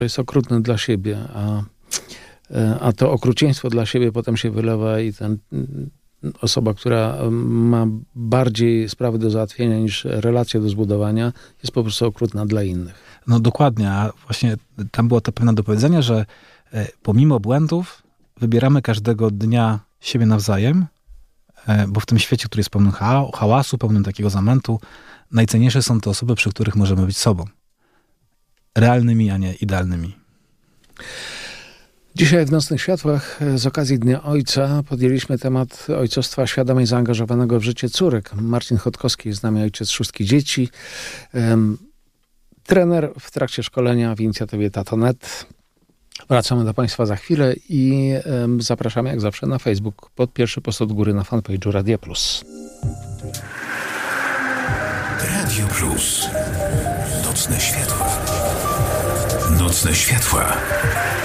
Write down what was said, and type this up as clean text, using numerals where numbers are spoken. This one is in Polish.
jest okrutny dla siebie, a to okrucieństwo dla siebie potem się wylewa i osoba, która ma bardziej sprawy do załatwienia niż relacje do zbudowania, jest po prostu okrutna dla innych. No dokładnie, a właśnie tam było to pewne dopowiedzenie, że pomimo błędów wybieramy każdego dnia siebie nawzajem, bo w tym świecie, który jest pełny hałasu, pełnym takiego zamętu, najcenniejsze są te osoby, przy których możemy być sobą. Realnymi, a nie idealnymi. Dzisiaj w Nocnych Światłach z okazji Dnia Ojca podjęliśmy temat ojcostwa świadomie zaangażowanego w życie córek. Marcin Chodkowski jest z nami, ojciec 6 dzieci. Trener w trakcie szkolenia w inicjatywie Tato.net. Wracamy do Państwa za chwilę i zapraszamy jak zawsze na Facebook pod pierwszy post od góry na fanpage'u Radia Plus. Radio Plus. Nocne światła. Nocne światła.